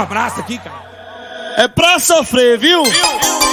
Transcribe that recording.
um abraço aqui, cara. É pra sofrer, viu?